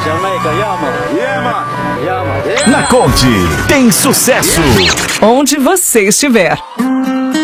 Jamaica, yeah, man. Yeah, man. Yeah, man. Na Conte tem sucesso. Onde você estiver.